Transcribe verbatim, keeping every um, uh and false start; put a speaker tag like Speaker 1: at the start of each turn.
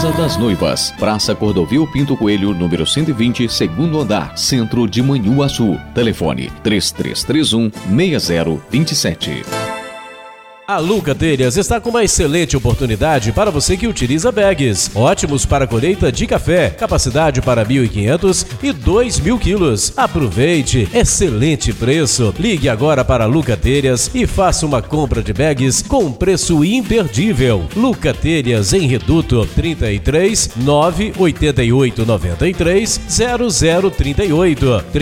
Speaker 1: Casa das Noivas, Praça Cordovil Pinto Coelho, número cento e vinte, segundo andar, Centro de Manhuaçu. Telefone três três três um, seis zero dois sete.
Speaker 2: A Luca Telhas está com uma excelente oportunidade para você que utiliza bags. Ótimos para colheita de café, capacidade para mil e quinhentos e dois mil quilos. Aproveite, excelente preço. Ligue agora para a Luca Telhas e faça uma compra de bags com preço imperdível. Luca Telhas em Reduto, trinta e três, nove oito oito, nove três, zero zero trinta e oito.